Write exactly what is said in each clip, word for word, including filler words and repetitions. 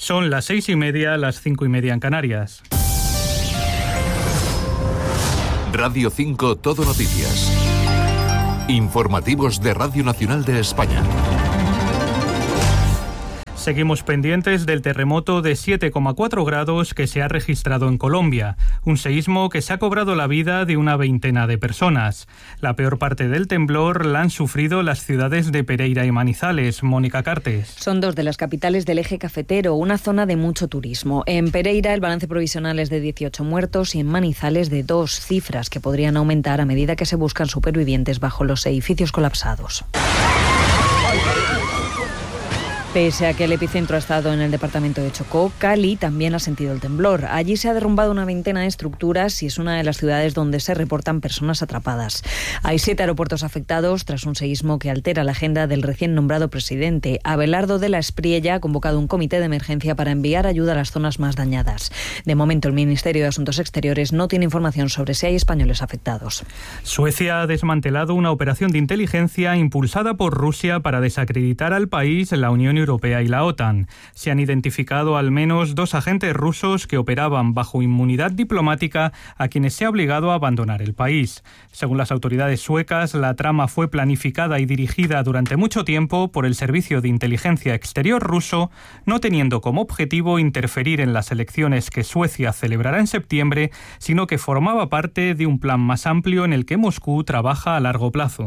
Son las seis y media, las cinco y media en Canarias. Radio cinco Todo Noticias. Informativos de Radio Nacional de España. Seguimos pendientes del terremoto de siete coma cuatro grados que se ha registrado en Colombia, un seísmo que se ha cobrado la vida de una veintena de personas. La peor parte del temblor la han sufrido las ciudades de Pereira y Manizales. Mónica Cartes. Son dos de las capitales del eje cafetero, una zona de mucho turismo. En Pereira el balance provisional es de dieciocho muertos y en Manizales de dos, cifras que podrían aumentar a medida que se buscan supervivientes bajo los edificios colapsados. Pese a que el epicentro ha estado en el departamento de Chocó, Cali también ha sentido el temblor. Allí se ha derrumbado una veintena de estructuras y es una de las ciudades donde se reportan personas atrapadas. Hay siete aeropuertos afectados tras un seísmo que altera la agenda del recién nombrado presidente. Abelardo de la Espriella ha convocado un comité de emergencia para enviar ayuda a las zonas más dañadas. De momento, el Ministerio de Asuntos Exteriores no tiene información sobre si hay españoles afectados. Suecia ha desmantelado una operación de inteligencia impulsada por Rusia para desacreditar al país, la Unión Europea y la OTAN. Se han identificado al menos dos agentes rusos que operaban bajo inmunidad diplomática a quienes se ha obligado a abandonar el país. Según las autoridades suecas, la trama fue planificada y dirigida durante mucho tiempo por el Servicio de Inteligencia Exterior ruso, no teniendo como objetivo interferir en las elecciones que Suecia celebrará en septiembre, sino que formaba parte de un plan más amplio en el que Moscú trabaja a largo plazo.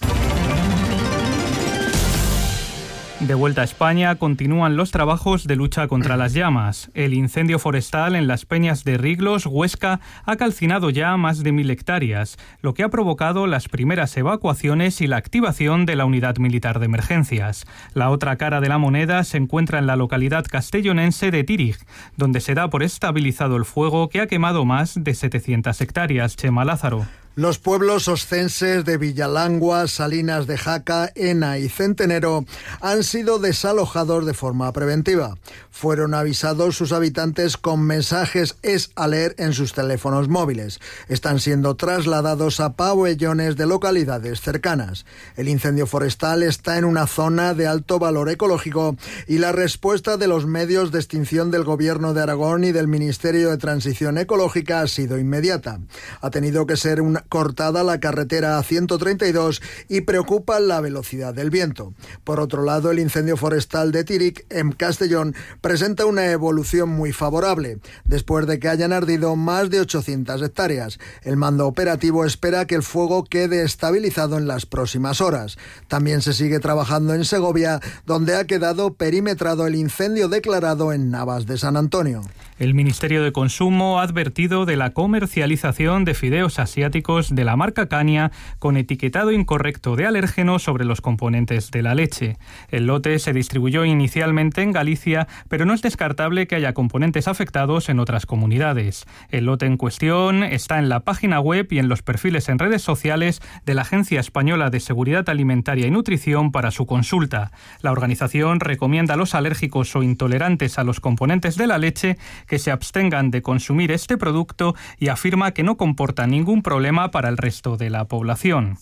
De vuelta a España, continúan los trabajos de lucha contra las llamas. El incendio forestal en las Peñas de Riglos, Huesca, ha calcinado ya más de mil hectáreas, lo que ha provocado las primeras evacuaciones y la activación de la unidad militar de emergencias. La otra cara de la moneda se encuentra en la localidad castellonense de Tírig, donde se da por estabilizado el fuego que ha quemado más de setecientas hectáreas. Chema Lázaro. Los pueblos oscenses de Villalangua, Salinas de Jaca, Ena y Centenero han sido desalojados de forma preventiva. Fueron avisados sus habitantes con mensajes es a leer en sus teléfonos móviles. Están siendo trasladados a pabellones de localidades cercanas. El incendio forestal está en una zona de alto valor ecológico y la respuesta de los medios de extinción del Gobierno de Aragón y del Ministerio de Transición Ecológica ha sido inmediata. Ha tenido que ser una cortada la carretera A ciento treinta y dos y preocupa la velocidad del viento. Por otro lado, el incendio forestal de Tírig, en Castellón, presenta una evolución muy favorable, después de que hayan ardido más de ochocientas hectáreas. El mando operativo espera que el fuego quede estabilizado en las próximas horas. También se sigue trabajando en Segovia, donde ha quedado perimetrado el incendio declarado en Navas de San Antonio. El Ministerio de Consumo ha advertido de la comercialización de fideos asiáticos de la marca Cania con etiquetado incorrecto de alérgeno sobre los componentes de la leche. El lote se distribuyó inicialmente en Galicia, pero no es descartable que haya componentes afectados en otras comunidades. El lote en cuestión está en la página web y en los perfiles en redes sociales de la Agencia Española de Seguridad Alimentaria y Nutrición para su consulta. La organización recomienda a los alérgicos o intolerantes a los componentes de la leche que se abstengan de consumir este producto y afirma que no comporta ningún problema para el resto de la población.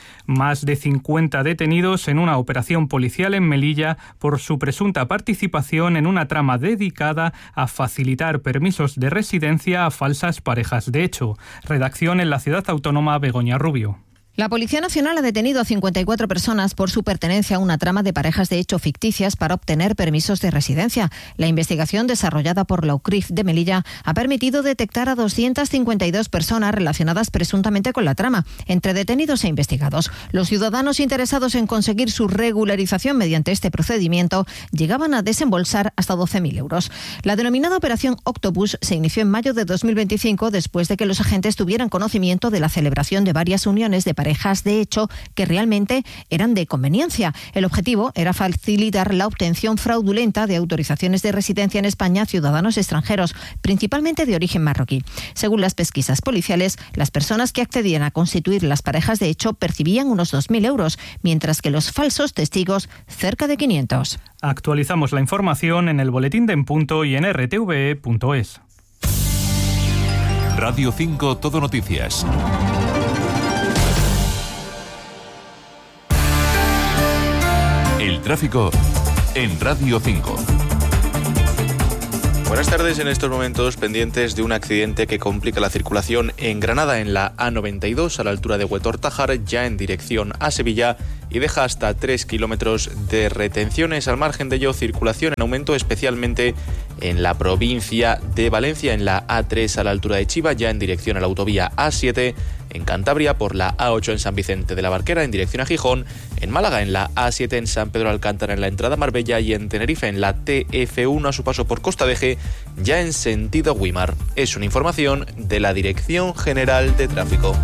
Más de cincuenta detenidos en una operación policial en Melilla por su presunta participación en una trama dedicada a facilitar permisos de residencia a falsas parejas de hecho. Redacción en la ciudad autónoma Begoña Rubio. La Policía Nacional ha detenido a cincuenta y cuatro personas por su pertenencia a una trama de parejas de hecho ficticias para obtener permisos de residencia. La investigación desarrollada por la U C R I F de Melilla ha permitido detectar a doscientas cincuenta y dos personas relacionadas presuntamente con la trama, entre detenidos e investigados. Los ciudadanos interesados en conseguir su regularización mediante este procedimiento llegaban a desembolsar hasta doce mil euros. La denominada Operación Octopus se inició en mayo de dos mil veinticinco después de que los agentes tuvieran conocimiento de la celebración de varias uniones de parejas de hecho que realmente eran de conveniencia. El objetivo era facilitar la obtención fraudulenta de autorizaciones de residencia en España a ciudadanos extranjeros, principalmente de origen marroquí. Según las pesquisas policiales, las personas que accedían a constituir las parejas de hecho percibían unos dos mil euros, mientras que los falsos testigos cerca de quinientos. Actualizamos la información en el boletín de En Punto y en r t v e punto es. Radio cinco Todo Noticias. El tráfico en Radio cinco. Buenas tardes. En estos momentos pendientes de un accidente que complica la circulación en Granada, en la A noventa y dos, a la altura de Huetor-Tájar, ya en dirección a Sevilla, y deja hasta tres kilómetros de retenciones. Al margen de ello, circulación en aumento, especialmente en la provincia de Valencia, en la A tres a la altura de Chiva, ya en dirección a la autovía A siete, en Cantabria por la A ocho en San Vicente de la Barquera en dirección a Gijón, en Málaga en la A siete en San Pedro Alcántara en la entrada a Marbella y en Tenerife en la T F uno a su paso por Costa de G, ya en sentido Güímar. Es una información de la Dirección General de Tráfico.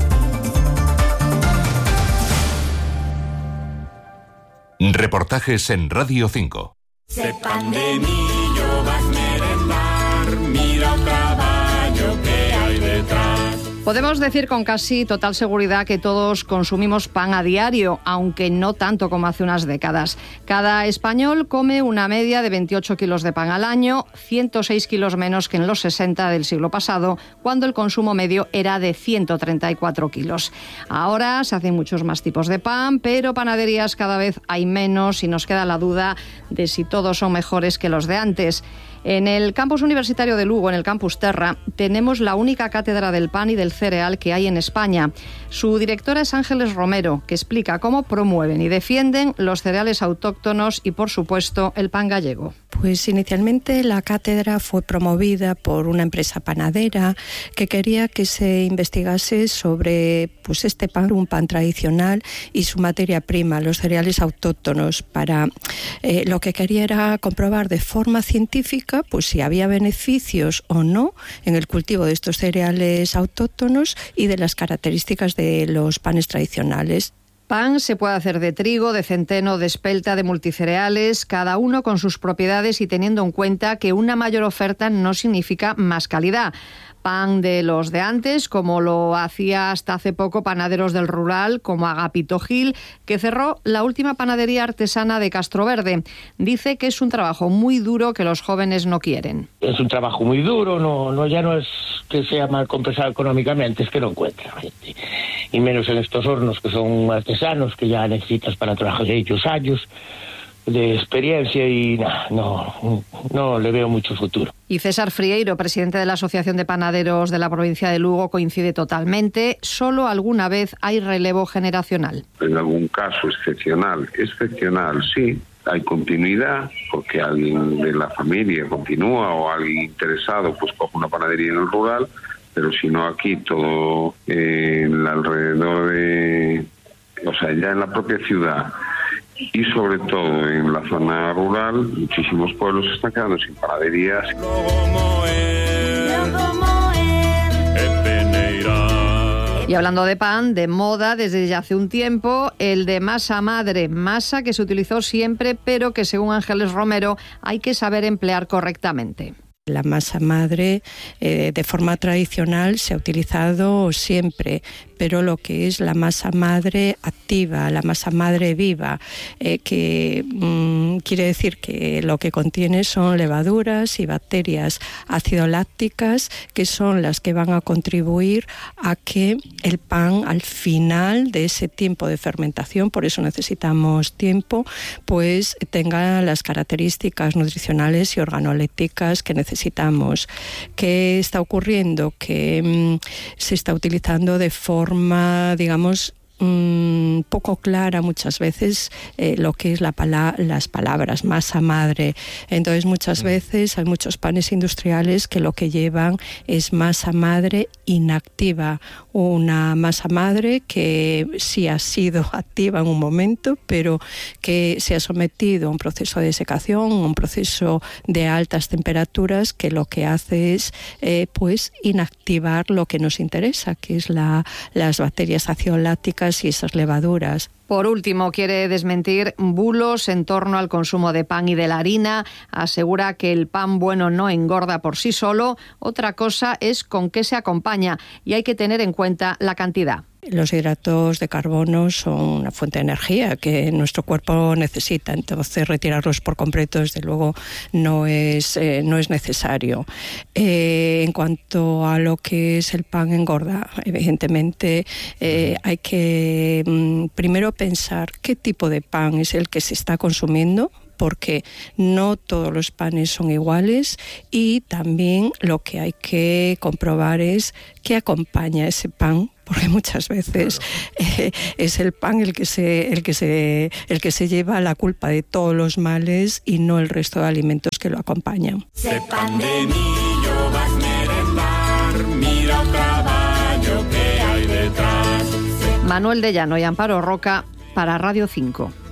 Reportajes en Radio cinco. Sepan de mí, yo vas merendar, mira un caballo que hay detrás. Podemos decir con casi total seguridad que todos consumimos pan a diario, aunque no tanto como hace unas décadas. Cada español come una media de veintiocho kilos de pan al año, ciento seis kilos menos que en los sesenta del siglo pasado, cuando el consumo medio era de ciento treinta y cuatro kilos. Ahora se hacen muchos más tipos de pan, pero panaderías cada vez hay menos y nos queda la duda de si todos son mejores que los de antes. En el campus universitario de Lugo, en el campus Terra, tenemos la única cátedra del pan y del cereal que hay en España. Su directora es Ángeles Romero, que explica cómo promueven y defienden los cereales autóctonos y, por supuesto, el pan gallego. Pues inicialmente la cátedra fue promovida por una empresa panadera que quería que se investigase sobre pues este pan, un pan tradicional y su materia prima, los cereales autóctonos. Para eh, lo que quería era comprobar de forma científica pues si había beneficios o no en el cultivo de estos cereales autóctonos y de las características de los panes tradicionales. Pan se puede hacer de trigo, de centeno, de espelta, de multicereales, cada uno con sus propiedades y teniendo en cuenta que una mayor oferta no significa más calidad. Pan de los de antes, como lo hacía hasta hace poco Panaderos del Rural, como Agapito Gil, que cerró la última panadería artesana de Castroverde. Dice que es un trabajo muy duro que los jóvenes no quieren. Es un trabajo muy duro, no, no ya no es que sea mal compensado económicamente, es que no encuentra gente. Y menos en estos hornos que son artesanos, que ya necesitas para trabajar ellos años de experiencia y no, no, no le veo mucho futuro. Y César Frieiro, presidente de la Asociación de Panaderos de la provincia de Lugo, coincide totalmente. Solo alguna vez hay relevo generacional. En algún caso excepcional, excepcional sí, hay continuidad, porque alguien de la familia continúa o alguien interesado pues coge una panadería en el rural, pero si no aquí todo eh, en el alrededor de, o sea, ya en la propia ciudad y sobre todo en la zona rural, muchísimos pueblos se están quedando sin panaderías. Y hablando de pan, de moda, desde ya hace un tiempo, el de masa madre, masa que se utilizó siempre, pero que según Ángeles Romero hay que saber emplear correctamente. La masa madre eh, de forma tradicional se ha utilizado siempre, pero lo que es la masa madre activa, la masa madre viva, eh, que mmm, quiere decir que lo que contiene son levaduras y bacterias ácido-lácticas, que son las que van a contribuir a que el pan al final de ese tiempo de fermentación, por eso necesitamos tiempo, pues tenga las características nutricionales y organolépticas que necesitamos. ¿Qué está ocurriendo? Que mmm, se está utilizando de forma, digamos, mmm, poco clara muchas veces eh, lo que es la pala- las palabras masa madre. Entonces muchas veces hay muchos panes industriales que lo que llevan es masa madre inactiva, una masa madre que sí ha sido activa en un momento, pero que se ha sometido a un proceso de desecación, un proceso de altas temperaturas que lo que hace es eh, pues inactivar lo que nos interesa, que es la, las bacterias ácido-lácticas y esas levaduras. Por último, quiere desmentir bulos en torno al consumo de pan y de la harina. Asegura que el pan bueno no engorda por sí solo. Otra cosa es con qué se acompaña y hay que tener en cuenta la cantidad. Los hidratos de carbono son una fuente de energía que nuestro cuerpo necesita, entonces retirarlos por completo desde luego no es, eh, no es necesario. Eh, en cuanto a lo que es el pan engorda, evidentemente eh, hay que mm, primero pensar qué tipo de pan es el que se está consumiendo, porque no todos los panes son iguales y también lo que hay que comprobar es qué acompaña ese pan, porque muchas veces eh, es el pan el que se el que se el que se lleva la culpa de todos los males y no el resto de alimentos que lo acompañan. Se pan de millo vas merendar, mira un caballo que hay detrás. Manuel de Llano y Amparo Roca para Radio cinco.